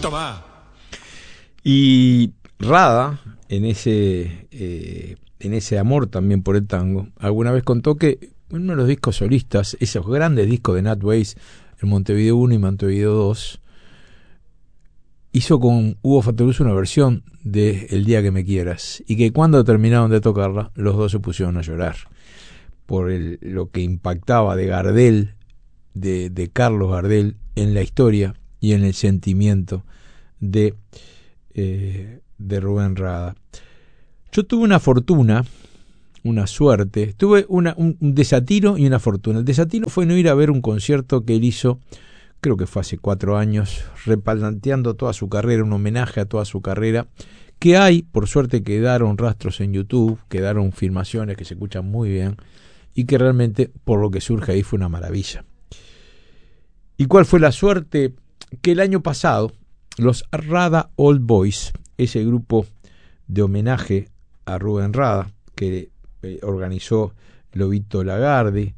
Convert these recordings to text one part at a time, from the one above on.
Tomá. Y Rada, en ese amor también por el tango, alguna vez contó que en uno de los discos solistas, esos grandes discos de Nat Weiss, el Montevideo 1 y Montevideo 2, hizo con Hugo Fattoruso una versión de El día que me quieras, y que cuando terminaron de tocarla, los dos se pusieron a llorar por lo que impactaba de Gardel, de Carlos Gardel, en la historia y en el sentimiento de Rubén Rada. Yo tuve una fortuna, una suerte, tuve un desatino y una fortuna. El desatino fue no ir a ver un concierto que él hizo, creo que fue hace 4 años, replanteando toda su carrera, un homenaje a toda su carrera, que hay, por suerte quedaron rastros en YouTube, quedaron filmaciones que se escuchan muy bien, y que realmente, por lo que surge ahí, fue una maravilla. ¿Y cuál fue la suerte? Que el año pasado, los Rada Old Boys, ese grupo de homenaje a Rubén Rada, que organizó Lobito Lagarde,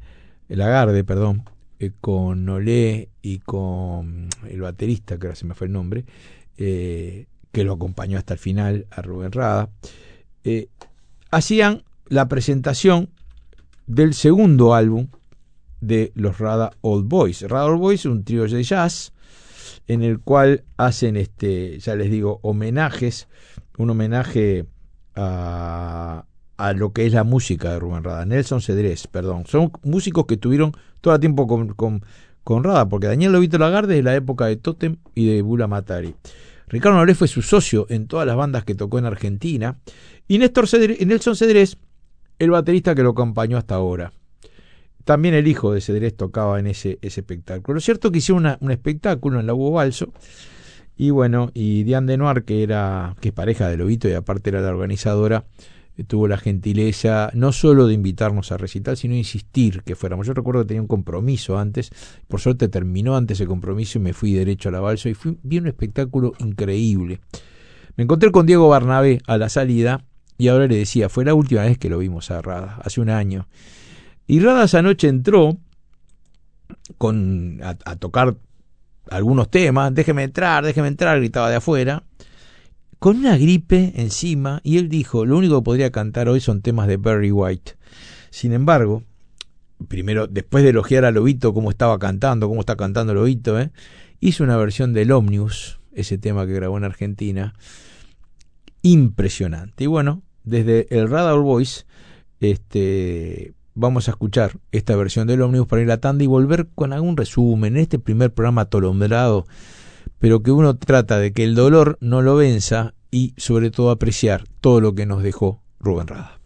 con Nolé y con el baterista, que ahora se me fue el nombre, que lo acompañó hasta el final a Rubén Rada, hacían la presentación del segundo álbum de los Rada Old Boys. Rada Old Boys es un trío de jazz en el cual hacen, ya les digo, homenajes, un homenaje a lo que es la música de Rubén Rada. Nelson Cedrés, perdón. Son músicos que estuvieron todo el tiempo con Rada, porque Daniel Lobito Lagarde es de la época de Totem y de Bula Matari. Ricardo Nolé fue su socio en todas las bandas que tocó en Argentina. Y Nelson Cedrés, el baterista que lo acompañó hasta ahora. También el hijo de Cedrés tocaba en ese espectáculo. Lo cierto es que hicieron un espectáculo en la Hugo Balso. Y bueno, y Diane Denoir, que es pareja de Lobito y aparte era la organizadora, tuvo la gentileza no solo de invitarnos a recital, sino de insistir que fuéramos. Yo recuerdo que tenía un compromiso antes, por suerte terminó antes el compromiso y me fui derecho a la Balso y vi un espectáculo increíble. Me encontré con Diego Barnabé a la salida y ahora le decía, fue la última vez que lo vimos a Rada, hace 1 año. Y Rada esa noche entró a tocar algunos temas, déjeme entrar, gritaba de afuera, con una gripe encima, y él dijo, lo único que podría cantar hoy son temas de Barry White. Sin embargo, primero, después de elogiar a Lobito cómo está cantando Lobito, hizo una versión del Omnibus, ese tema que grabó en Argentina, impresionante. Y bueno, desde el Rada Old Boys, vamos a escuchar esta versión del Omnibus para ir a la tanda y volver con algún resumen en este primer programa atolondrado, pero que uno trata de que el dolor no lo venza y sobre todo apreciar todo lo que nos dejó Rubén Rada.